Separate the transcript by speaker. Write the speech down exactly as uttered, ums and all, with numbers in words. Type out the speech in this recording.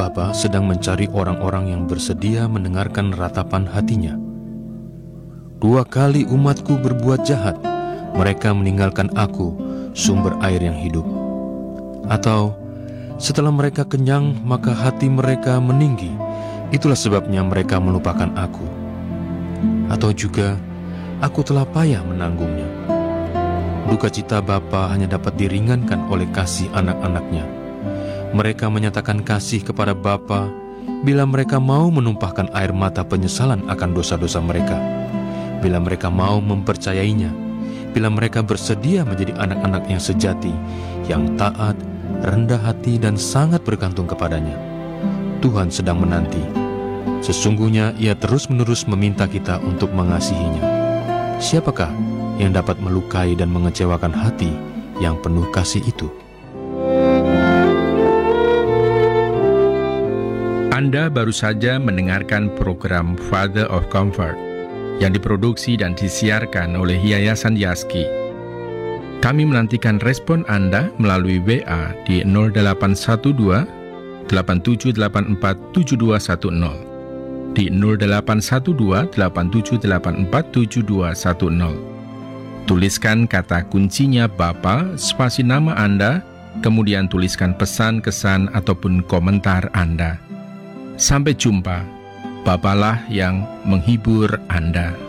Speaker 1: Bapa sedang mencari orang-orang yang bersedia mendengarkan ratapan hatinya. Dua kali umatku berbuat jahat, mereka meninggalkan aku, sumber air yang hidup. Atau, setelah mereka kenyang, maka hati mereka meninggi, itulah sebabnya mereka melupakan aku. Atau juga, aku telah payah menanggungnya. Duka cita Bapa hanya dapat diringankan oleh kasih anak-anaknya. Mereka menyatakan kasih kepada Bapa bila mereka mau menumpahkan air mata penyesalan akan dosa-dosa mereka. Bila mereka mau mempercayainya, bila mereka bersedia menjadi anak-anak yang sejati, yang taat, rendah hati, dan sangat bergantung kepadanya. Tuhan sedang menanti. Sesungguhnya Ia terus-menerus meminta kita untuk mengasihinya. Siapakah yang dapat melukai dan mengecewakan hati yang penuh kasih itu?
Speaker 2: Anda baru saja mendengarkan program Father of Comfort yang diproduksi dan disiarkan oleh Yayasan Yaski. Kami menantikan respon Anda melalui W A di nol delapan satu dua, delapan tujuh delapan empat, tujuh dua satu nol, di nol delapan satu dua, delapan tujuh delapan empat, tujuh dua satu nol. Tuliskan kata kuncinya Bapa, spasi nama Anda, kemudian tuliskan pesan, kesan, ataupun komentar Anda. Sampai jumpa. Bapalah yang menghibur Anda.